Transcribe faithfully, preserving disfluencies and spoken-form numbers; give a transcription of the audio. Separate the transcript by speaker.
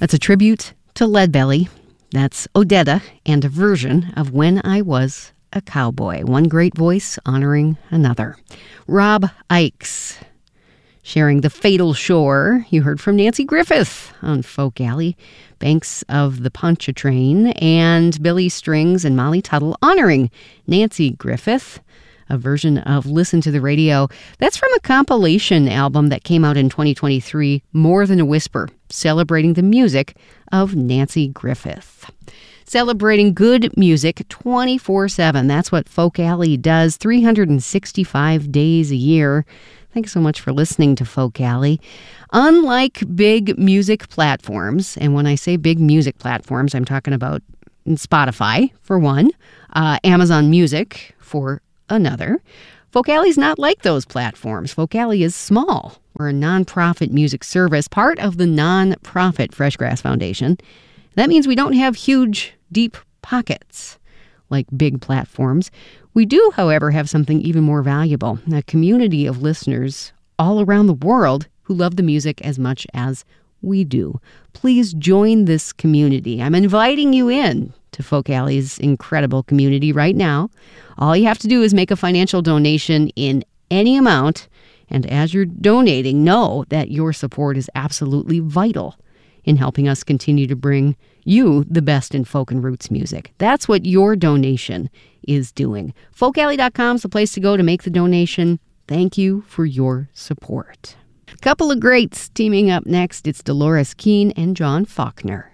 Speaker 1: That's a tribute to Leadbelly. That's Odetta and a version of When I Was a Cowboy. One great voice honoring another. Rob Ickes sharing The Fatal Shore. You heard from Nancy Griffith on Folk Alley. Banks of the Pontchartrain, and Billy Strings and Molly Tuttle honoring Nancy Griffith. A version of Listen to the Radio. That's from a compilation album that came out in twenty twenty-three, More Than a Whisper, celebrating the music of Nancy Griffith. Celebrating good music twenty-four seven. That's what Folk Alley does, three hundred sixty-five days a year. Thanks so much for listening to Folk Alley. Unlike big music platforms, and when I say big music platforms, I'm talking about Spotify, for one, uh, Amazon Music, for another. Folk Alley's not like those platforms. Folk Alley is small. We're a nonprofit music service, part of the nonprofit Freshgrass Foundation. That means we don't have huge, deep pockets like big platforms. We do, however, have something even more valuable, a community of listeners all around the world who love the music as much as we do. Please join this community. I'm inviting you in to Folk Alley's incredible community right now. All you have to do is make a financial donation in any amount, and as you're donating, know that your support is absolutely vital in helping us continue to bring you the best in folk and roots music. That's what your donation is doing. folk alley dot com is the place to go to make the donation. Thank you for your support. A couple of greats teaming up next. It's Dolores Keane and John Faulkner.